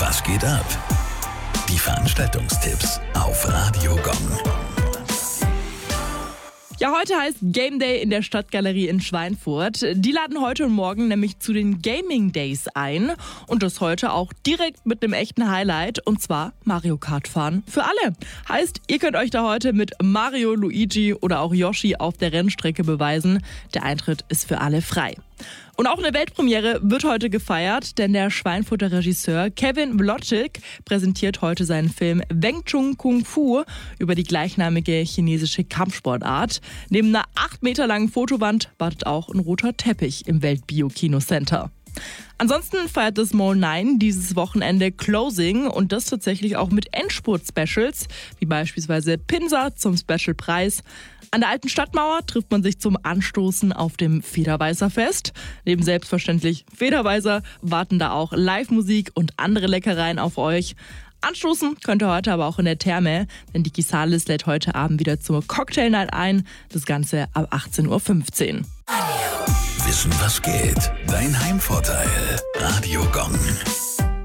Was geht ab? Die Veranstaltungstipps auf Radio Gong. Ja, heute heißt Game Day in der Stadtgalerie in Schweinfurt. Die laden heute und morgen nämlich zu den Gaming Days ein. Und das heute auch direkt mit einem echten Highlight, und zwar Mario Kart fahren für alle. Heißt, ihr könnt euch da heute mit Mario, Luigi oder auch Yoshi auf der Rennstrecke beweisen. Der Eintritt ist für alle frei. Und auch eine Weltpremiere wird heute gefeiert, denn der Schweinfurter Regisseur Kevin Wloček präsentiert heute seinen Film Wing Chun Kung Fu über die gleichnamige chinesische Kampfsportart. Neben einer 8 Meter langen Fotowand wartet auch ein roter Teppich im Weltbio-Kino-Center. Ansonsten feiert das Mall 9 dieses Wochenende Closing und das tatsächlich auch mit Endspurt-Specials, wie beispielsweise Pinsa zum Specialpreis. An der alten Stadtmauer trifft man sich zum Anstoßen auf dem Federweißer-Fest. Neben selbstverständlich Federweißer warten da auch Live-Musik und andere Leckereien auf euch. Anstoßen könnt ihr heute aber auch in der Therme, denn die Gisalis lädt heute Abend wieder zur Cocktail Night ein. Das Ganze ab 18.15 Uhr. Wissen, was geht? Dein Heimvorteil. Radio Gong.